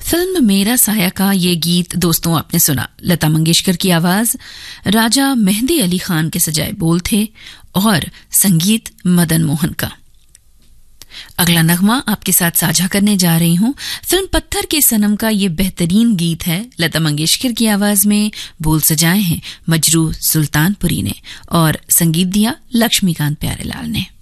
Film मेरा साया का ये गीत दोस्तों आपने सुना। लता मंगेशकर की आवाज, राजा मेहंदी अली खान के सजाए बोल थे और संगीत मदन मोहन का। अगला नगमा आपके साथ साझा करने जा रही हूं। फिल्म पत्थर के सनम का ये बेहतरीन गीत है। लता मंगेशकर की आवाज में बोल सजाए हैं मजरू सुल्तानपुरी ने और संगीत दिया लक्ष्मीकांत प्यारेलाल ने।